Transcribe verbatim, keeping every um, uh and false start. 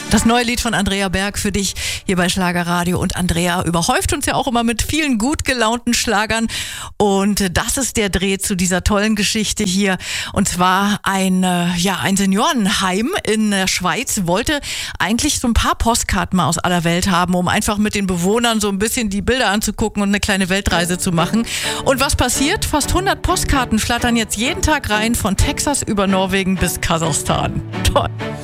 Das neue Lied von Andrea Berg für dich hier bei Schlagerradio. Und Andrea überhäuft uns ja auch immer mit vielen gut gelaunten Schlagern. Und das ist der Dreh zu dieser tollen Geschichte hier. Und zwar ein, ja, ein Seniorenheim in der Schweiz wollte eigentlich so ein paar Postkarten mal aus aller Welt haben, um einfach mit den Bewohnern so ein bisschen die Bilder anzugucken und eine kleine Weltreise zu machen. Und was passiert? Fast hundert Postkarten flattern jetzt jeden Tag rein, von Texas über Norwegen bis Kasachstan. Toll.